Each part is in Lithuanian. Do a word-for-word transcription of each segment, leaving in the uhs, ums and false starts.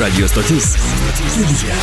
Radio stotis Kilija.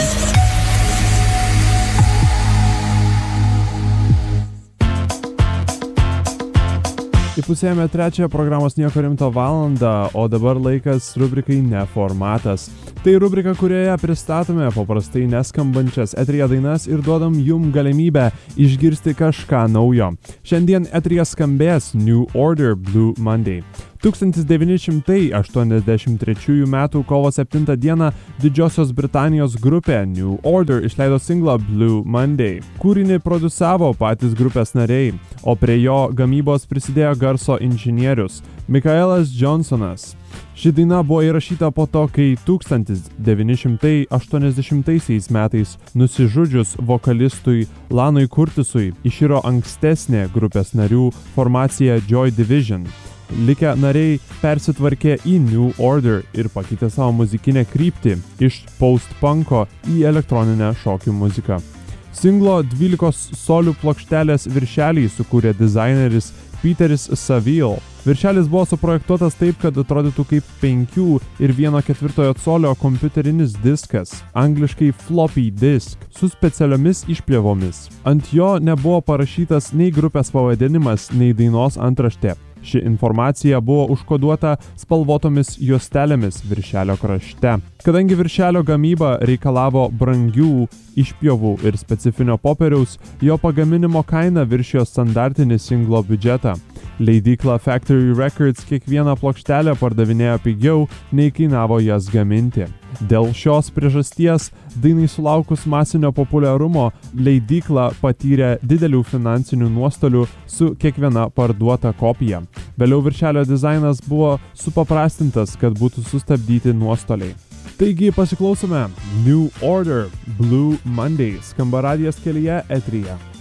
Įpusėjome trečiąją programos Nieko rimto valandą, o dabar laikas rubrikai Neformatas. Tai rubrika, kurioje pristatome paprastai neskambančias eteryje dainas ir duodam jum galimybę išgirsti kažką naujo. Šiandien eteryje skambės New Order Blue Monday. tūkstantis devyni šimtai aštuoniasdešimt trečiųjų metų kovo septintą dieną Didžiosios Britanijos grupė New Order išleido singlą Blue Monday. Kūrinį produsavo patys grupės nariai, o prie jo gamybos prisidėjo garso inžinierius Michaelas Johnsonas. Ši daina buvo įrašyta po to, kai tūkstantis devyni šimtai aštuoniasdešimtaisiais metais nusižudžius vokalistui Lanui Curtisui iširo ankstesnė grupės narių formacija Joy Division. Likę nariai persitvarkė į New Order ir pakeitė savo muzikinę kryptį iš post-punko į elektroninę šokių muziką. Singlo dvylikos solių plokštelės viršelį sukūrė dizaineris Peteris Saville. Viršelis buvo suprojektuotas taip, kad atrodytų kaip penkių ir vieno ketvirtojo colio kompiuterinis diskas, angliškai floppy disk, su specialiomis išplėvomis. Ant jo nebuvo parašytas nei grupės pavadinimas, nei dainos antraštė. Ši informacija buvo užkoduota spalvotomis juostelėmis viršelio krašte. Kadangi viršelio gamyba reikalavo brangių išpjovų ir specifinio popieriaus, jo pagaminimo kaina viršijo standartinį singlo biudžetą. Leidykla Factory Records kiekvieną plokštelę pardavinėjo pigiau, nei kainavo jas gaminti. Dėl šios priežasties, dainai sulaukus masinio populiarumo, leidykla patyrė didelių finansinių nuostolių su kiekviena parduota kopija. Vėliau viršelio dizainas buvo supaprastintas, kad būtų sustabdyti nuostoliai. Taigi pasiklausome New Order Blue Monday, skamba radijas kelyje eteryje.